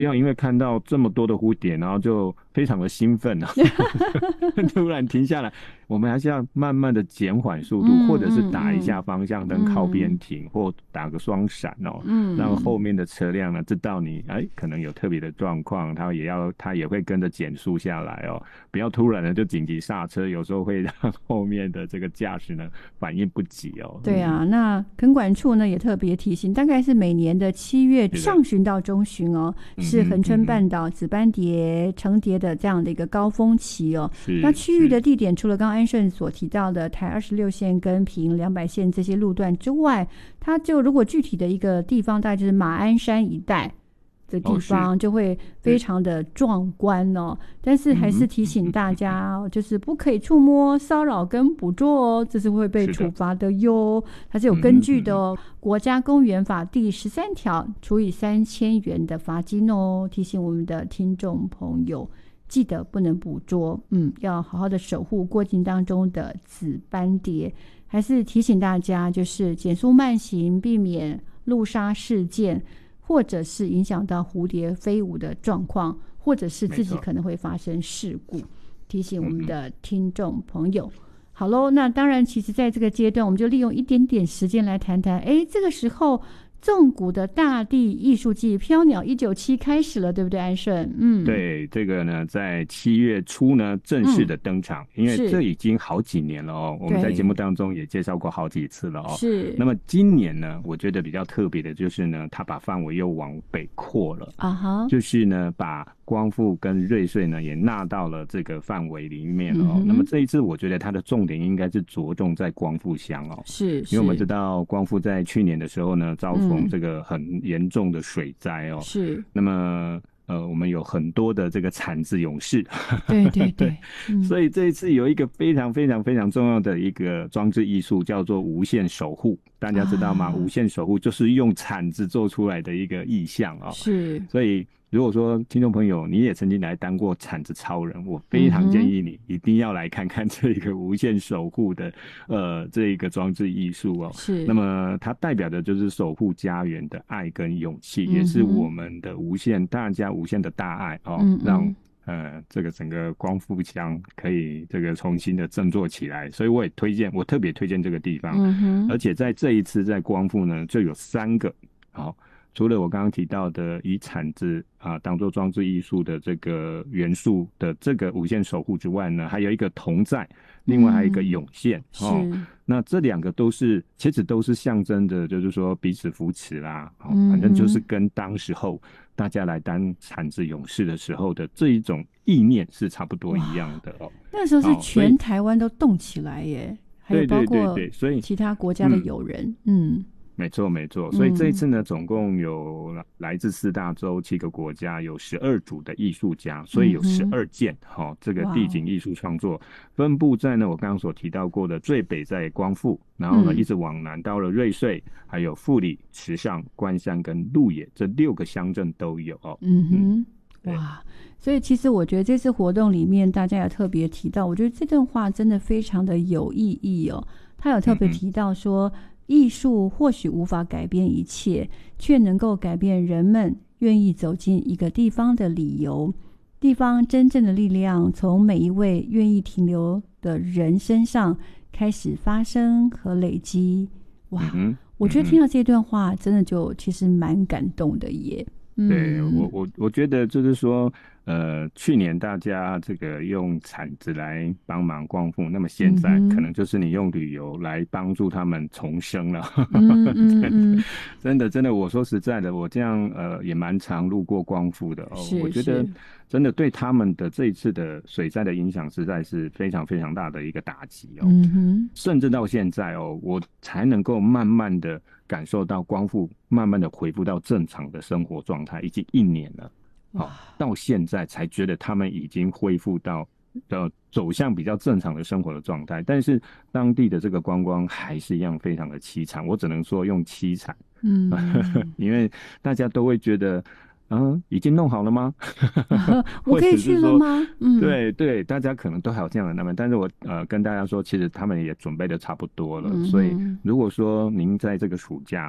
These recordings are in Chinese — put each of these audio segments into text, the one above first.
不要因为看到这么多的蝴蝶，然后就非常的兴奋啊，突然停下来。我们还是要慢慢的减缓速度，或者是打一下方向灯靠边停，或打个双闪哦，让后面的车辆呢知道你可能有特别的状况，他也会跟着减速下来哦，不要突然的就紧急刹车，有时候会让后面的这个驾驶呢反应不及哦。 对啊，那垦管处呢也特别提醒，大概是每年的7月上旬到中旬哦，是恒春半岛紫斑蝶成蝶的这样的一个高峰期哦。那区域的地点除了刚刚安顺所提到的台26线跟屏200线这些路段之外，它就如果具体的一个地方大概就是马鞍山一带的地方就会非常的壮观哦，但是还是提醒大家就是不可以触摸、骚扰跟捕捉哦，这是会被处罚的哟，它是有根据的哦。国家公园法第13条处以3000元的罚金哦，提醒我们的听众朋友记得不能捕捉，要好好的守护过境当中的紫斑蝶。还是提醒大家就是减速慢行，避免路杀事件，或者是影响到蝴蝶飞舞的状况，或者是自己可能会发生事故，提醒我们的听众朋友。好咯，那当然其实在这个阶段我们就利用一点点时间来谈谈这个时候纵谷的大地艺术季飘鸟197开始了，对不对，安顺？ 对，这个呢，在7月初呢正式的登场，因为这已经好几年了哦，我们在节目当中也介绍过好几次了哦。 是。 那么今年呢，我觉得比较特别的就是呢，它把范围又往北扩了啊哈，就是呢把光复跟瑞穗呢也纳到了这个范围里面哦。那么这一次我觉得它的重点应该是着重在光复乡哦， 是， 因为我们知道光复在去年的时候呢遭逢这个很严重的水灾哦， 是。 那么我们有很多的这个产子勇士， 对对对， 所以这一次有一个非常非常非常重要的一个装置艺术，叫做无限守护。大家知道吗？无限守护就是用铲子做出来的一个意象哦。 是， 所以如果说听众朋友你也曾经来当过铲子超人，我非常建议你一定要来看看这个无限守护的这一个装置艺术哦。 是， 那么它代表的就是守护家园的爱跟勇气，也是我们的大家无限的大爱哦，让这个整个光复乡可以这个重新的振作起来，所以我特别推荐这个地方，而且在这一次在光复呢就有3个除了我刚刚提到的以铲子当做装置艺术的这个元素的这个无限守护之外呢，还有一个同在，另外还有一个涌现那这2个其实都是象征的，就是说彼此扶持啦，反正就是跟当时候大家来当铲子勇士的时候的这一种意念是差不多一样的哦。 那时候是全台湾都动起来耶，还有包括其他国家的友人， 没错没错，所以这一次呢总共有来自4大洲7个国家，有12组的艺术家，所以有12件这个地景艺术创作分布在呢我刚刚所提到过的最北在光复，然后呢一直往南到了瑞穗，还有富里、池上、关山跟鹿野这6个乡镇都有哦。 哇，所以其实我觉得这次活动里面大家也特别提到，我觉得这段话真的非常的有意义哦。他有特别提到说艺术或许无法改变一切，却能够改变人们愿意走进一个地方的理由。地方真正的力量从每一位愿意停留的人身上开始发生和累积。哇，我觉得听到这段话真的就其实蛮感动的耶。 对，我觉得就是说去年大家这个用铲子来帮忙光复，那么现在可能就是你用旅游来帮助他们重生了。真的，我说实在的，我这样也蛮常路过光复的哦。我觉得真的对他们的这一次的水灾的影响实在是非常非常大的一个打击哦。甚至到现在哦，我才能够慢慢的感受到光复慢慢的恢复到正常的生活状态，已经1年了。到现在才觉得他们已经恢复到走向比较正常的生活的状态，但是当地的这个观光还是一样非常的凄惨，我只能说用凄惨。因为大家都会觉得已经弄好了吗？ 我可以去了吗？ 对，大家可能都还有这样的纳闷，但是我跟大家说，其实他们也准备的差不多了。所以如果说您在这个暑假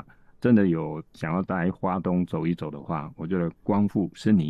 真的有想要来花东走一走的话，我觉得光复是你